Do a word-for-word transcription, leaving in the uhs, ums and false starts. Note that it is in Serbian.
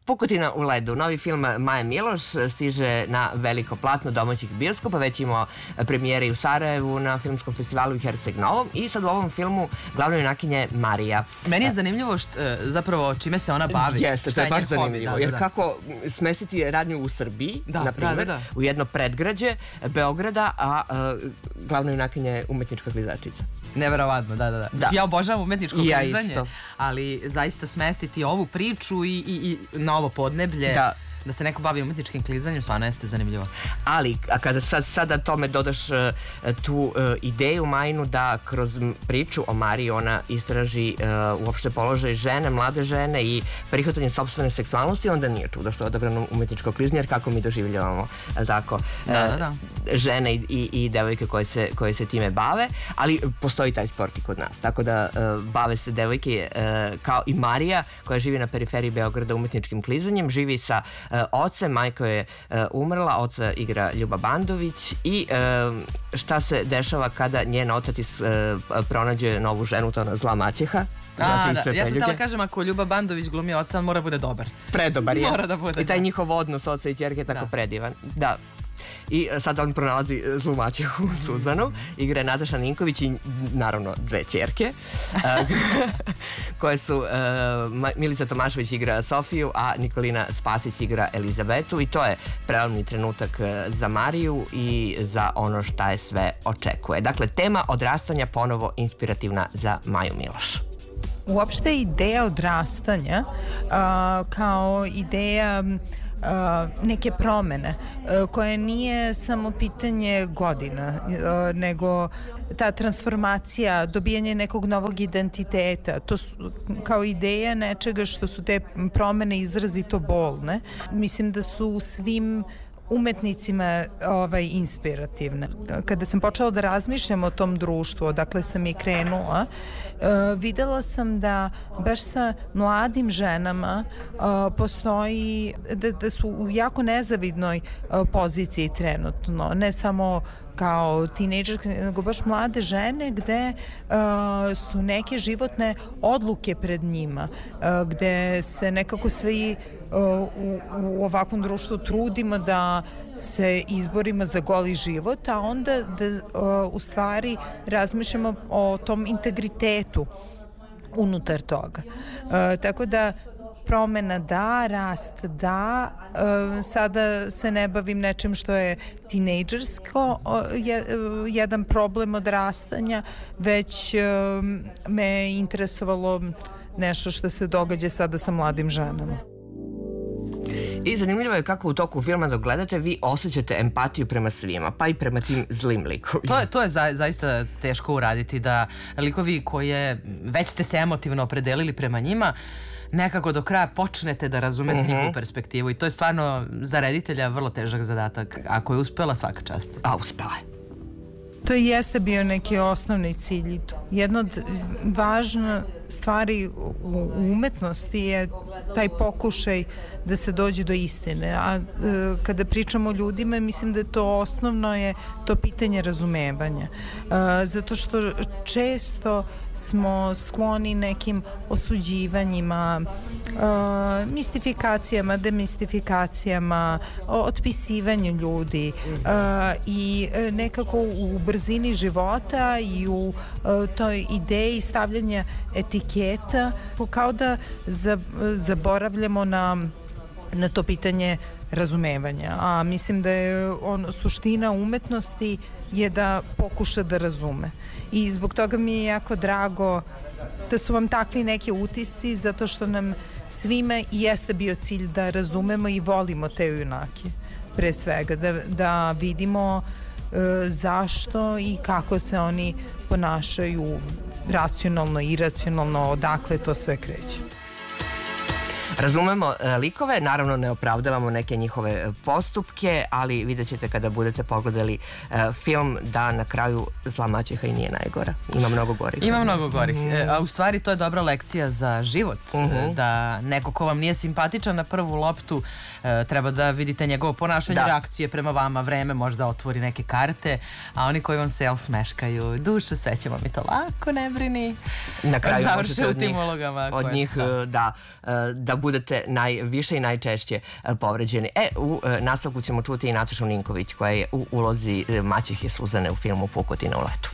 Pukotina u ledu. Novi film Maje Miloš stiže na veliko platno domaćih bioskopa. Već imao premijere i u Sarajevu na filmskom festivalu u Herceg Novom i sad u ovom filmu glavna junakinja Marija. Meni je zanimljivo što, zapravo čime se ona bavi. Jeste, što je baš zanimljivo. Jer kako smestiti radnju u Srbiji, na primjer, u jedno predgrađe Beograda, a glavna junakinja je umetnička klizačica. Neverovatno, da, da, da. Da. Ja obožavam umetničko klizanje, ja ali zaista smestiti ovu priču i, i, i novo podneblje, da. da se neko bavi umetničkim klizanjem, stvarno jeste zanimljivo. Ali, a kada sad, sada tome dodaš uh, tu uh, ideju Majinu da kroz priču o Mariji ona istraži uh, uopšte položaj žene, mlade žene i prihvatanje sopstvene seksualnosti, onda nije čudo što je odabrano umetničko klizanje, jer kako mi doživljavamo tako, da, da, da. Uh, žene i, i, i devojke koje se, koje se time bave, ali postoji taj sport i kod nas, tako da uh, bave se devojke uh, kao i Marija koja živi na periferiji Beograda umetničkim klizanjem, živi sa Uh, ocem, majka je uh, umrla, oca igra Ljuba Bandović i uh, šta se dešava kada njen otac uh, pronađe novu ženu, to ona zla maćeha. A, da, ja sam htjela kažem, ako Ljuba Bandović glumi oca, on mora bude dobar. Predobar je. Mora da bude. I taj njihov odnos oca i ćerke je tako predivan. Da. I sad on pronalazi zlu maćehu Suzanu, igra je Nataša Ninković i naravno dve ćerke koje su, uh, Milica Tomašević igra Sofiju, a Nikolina Spasić igra Elizabetu i to je prelomni trenutak za Mariju i za ono šta je sve očekuje. Dakle, tema odrastanja ponovo inspirativna za Maju Miloš. Uopšte ideja odrastanja uh, kao ideja Uh, neke promene uh, koje nije samo pitanje godina uh, nego ta transformacija, dobijanje nekog novog identiteta, to su kao ideja nečega što su te promene izrazito bolne. Mislim da su svim umetnicima ovaj, inspirativne. Kada sam počela da razmišljam o tom društvu, odakle sam i krenula, uh, videla sam da baš sa mladim ženama uh, postoji, da, da su u jako nezavidnoj uh, poziciji trenutno, ne samo kao tinejdžerke, nego baš mlade žene gde uh, su neke životne odluke pred njima, uh, gde se nekako svi uh, u, u ovakvom društvu trudimo da se izborimo za goli život, a onda da uh, u stvari razmišljamo o tom integritetu unutar toga. Uh, tako da promena da, rast da, e, sada se ne bavim nečim što je tinejdžersko, je, jedan problem odrastanja, već e, me je interesovalo nešto što se događa sada sa mladim ženama. I zanimljivo je kako u toku filma dok gledate vi osjećate empatiju prema svima, pa i prema tim zlim likovima. To je, to je za, zaista teško uraditi, da likovi koje već ste se emotivno opredelili prema njima, nekako do kraja počnete da razumete mm-hmm. njihovu perspektivu i to je stvarno za reditelja vrlo težak zadatak. Ako je uspela, svaka čast. A uspela je. To i jeste bio neki osnovni cilj. Jedna od važna stvari u umetnosti je taj pokušaj da se dođe do istine. A e, kada pričamo o ljudima, mislim da je to osnovno je to pitanje razumevanja. E, zato što često smo skloni nekim osuđivanjima, e, mistifikacijama, demistifikacijama, otpisivanju ljudi e, i nekako u brzini života i u e, toj ideji stavljanja etiketa, kao da zaboravljamo na, na to pitanje razumevanja. A mislim da je on, suština umetnosti je da pokuša da razume. I zbog toga mi je jako drago da su vam takvi neki utisci, zato što nam svima jeste bio cilj da razumemo i volimo te junake. Pre svega, da, da vidimo e, zašto i kako se oni ponašaju racionalno, iracionalno, odakle to sve kreće. Razumemo e, likove, naravno ne opravdavamo neke njihove postupke, ali vidjet ćete kada budete pogledali e, film da na kraju zla maćeha i nije najgora. Ima mnogo gorih. Ima mnogo gorih. Mm. E, a u stvari to je dobra lekcija za život. Mm-hmm. Da neko ko vam nije simpatičan na prvu loptu, e, treba da vidite njegovo ponašanje, da. Reakcije prema vama, vreme možda otvori neke karte, a oni koji vam se jel smeškaju, dušo, sve ćemo mi to lako, ne brini. Na kraju završe od u tim njih, ulogama. Od njih, da, da, da budete najviše i najčešće povređeni. E, u nastavku ćemo čuti i Natašu Ninković koja je u ulozi maćehe Suzane u filmu Pukotina u letu.